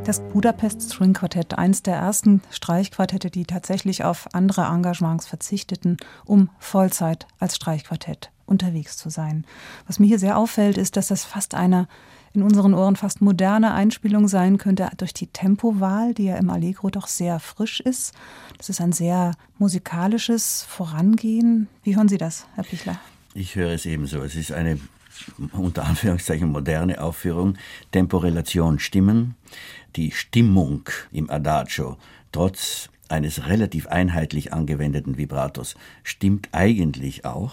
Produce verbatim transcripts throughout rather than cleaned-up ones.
Das Budapest String Quartett, eines der ersten Streichquartette, die tatsächlich auf andere Engagements verzichteten, um Vollzeit als Streichquartett unterwegs zu sein. Was mir hier sehr auffällt, ist, dass das fast eine in unseren Ohren fast moderne Einspielung sein könnte durch die Tempowahl, die ja im Allegro doch sehr frisch ist. Das ist ein sehr musikalisches Vorangehen. Wie hören Sie das, Herr Pichler? Ich höre es ebenso. Es ist eine unter Anführungszeichen moderne Aufführung. Temporelation Stimmen. Die Stimmung im Adagio, trotz eines relativ einheitlich angewendeten Vibratos, stimmt eigentlich auch.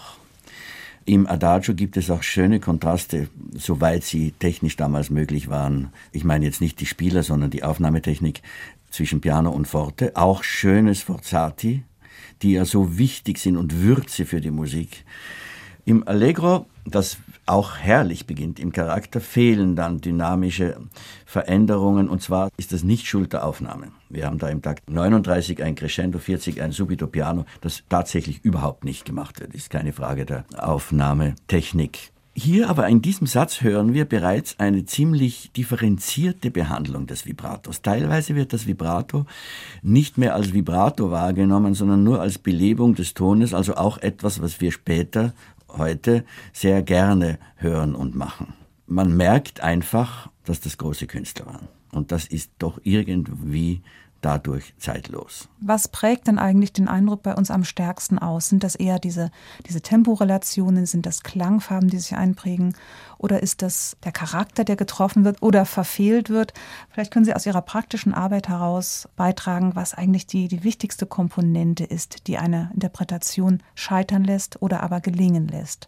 Im Adagio gibt es auch schöne Kontraste, soweit sie technisch damals möglich waren. Ich meine jetzt nicht die Spieler, sondern die Aufnahmetechnik zwischen Piano und Forte. Auch schöne Sforzati, die ja so wichtig sind und Würze für die Musik. Im Allegro, das auch herrlich beginnt im Charakter, fehlen dann dynamische Veränderungen, und zwar ist das nicht Schuld der Aufnahme. Wir haben da im Takt neununddreißig ein Crescendo, vierzig ein Subito Piano, das tatsächlich überhaupt nicht gemacht wird. Ist keine Frage der Aufnahmetechnik. Hier aber in diesem Satz hören wir bereits eine ziemlich differenzierte Behandlung des Vibratos. Teilweise wird das Vibrato nicht mehr als Vibrato wahrgenommen, sondern nur als Belebung des Tones, also auch etwas, was wir später heute sehr gerne hören und machen. Man merkt einfach, dass das große Künstler waren. Und das ist doch irgendwie dadurch zeitlos. Was prägt denn eigentlich den Eindruck bei uns am stärksten aus? Sind das eher diese, diese Temporelationen, sind das Klangfarben, die sich einprägen? Oder ist das der Charakter, der getroffen wird oder verfehlt wird? Vielleicht können Sie aus Ihrer praktischen Arbeit heraus beitragen, was eigentlich die, die wichtigste Komponente ist, die eine Interpretation scheitern lässt oder aber gelingen lässt.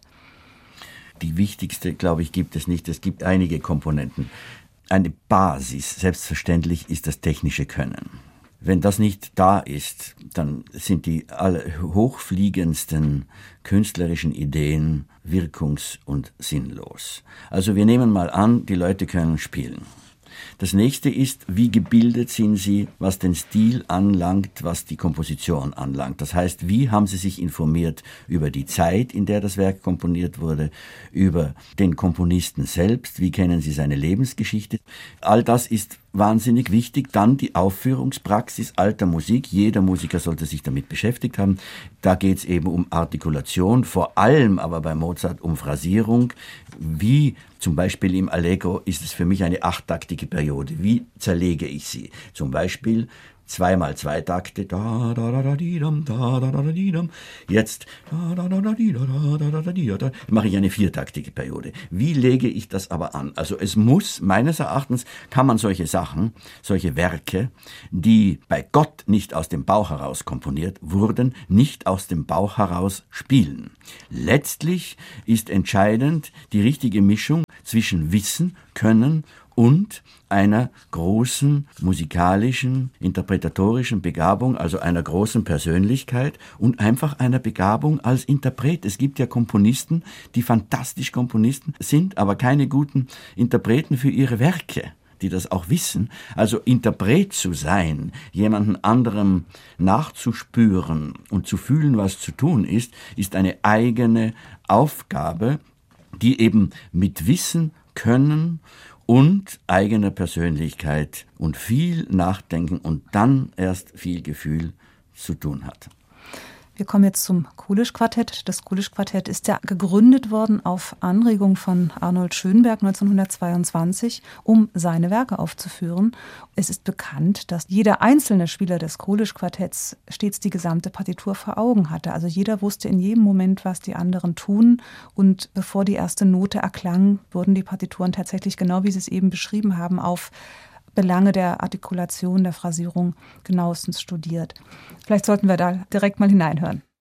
Die wichtigste, glaube ich, gibt es nicht. Es gibt einige Komponenten. Eine Basis, selbstverständlich, ist das technische Können. Wenn das nicht da ist, dann sind die alle hochfliegendsten künstlerischen Ideen wirkungs- und sinnlos. Also wir nehmen mal an, die Leute können spielen. Das nächste ist, wie gebildet sind sie, was den Stil anlangt, was die Komposition anlangt. Das heißt, wie haben sie sich informiert über die Zeit, in der das Werk komponiert wurde, über den Komponisten selbst, wie kennen sie seine Lebensgeschichte. All das ist wahnsinnig wichtig. Dann die Aufführungspraxis alter Musik. Jeder Musiker sollte sich damit beschäftigt haben. Da geht es eben um Artikulation, vor allem aber bei Mozart um Phrasierung. Wie zum Beispiel im Allegro ist es für mich eine achttaktige Periode. Wie zerlege ich sie? Zum Beispiel zweimal zwei Takte, da da da da di dam, da da da da di dam. Jetzt da da da da di da da da da di da. Mache ich eine viertaktige Periode. Wie lege ich das aber an? Also es muss, meines Erachtens, kann man solche Sachen, solche Werke, die bei Gott nicht aus dem Bauch heraus komponiert wurden, nicht aus dem Bauch heraus spielen. Letztlich ist entscheidend die richtige Mischung zwischen Wissen, Können und einer großen musikalischen, interpretatorischen Begabung, also einer großen Persönlichkeit und einfach einer Begabung als Interpret. Es gibt ja Komponisten, die fantastisch Komponisten sind, aber keine guten Interpreten für ihre Werke, die das auch wissen. Also Interpret zu sein, jemanden anderem nachzuspüren und zu fühlen, was zu tun ist, ist eine eigene Aufgabe, die eben mit Wissen, Können und eigener Persönlichkeit und viel Nachdenken und dann erst viel Gefühl zu tun hat. Wir kommen jetzt zum Kulisch-Quartett. Das Kulisch-Quartett ist ja gegründet worden auf Anregung von Arnold Schönberg neunzehnhundertzweiundzwanzig, um seine Werke aufzuführen. Es ist bekannt, dass jeder einzelne Spieler des Kulisch-Quartetts stets die gesamte Partitur vor Augen hatte. Also jeder wusste in jedem Moment, was die anderen tun. Und bevor die erste Note erklang, wurden die Partituren tatsächlich, genau wie Sie es eben beschrieben haben, auf Belange der Artikulation, der Phrasierung genauestens studiert. Vielleicht sollten wir da direkt mal hineinhören.